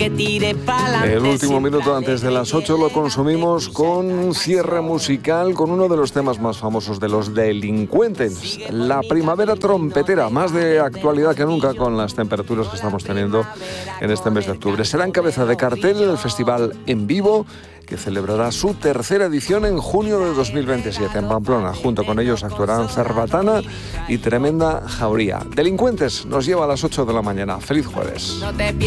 que tire pa'lante. El último minuto antes de las 8 lo consumimos con un cierre musical con uno de los temas más famosos de Los Delincuentes. La primavera trompetera, más de actualidad que nunca con las temperaturas que estamos teniendo en este mes de octubre. Será en cabeza de cartel en el festival En Vivo, que celebrará su tercera edición en junio de 2027 en Pamplona. Junto con ellos actuarán Cerbatana y Tremenda Jauría. Delincuentes nos lleva a las 8 de la mañana. ¡Feliz jueves!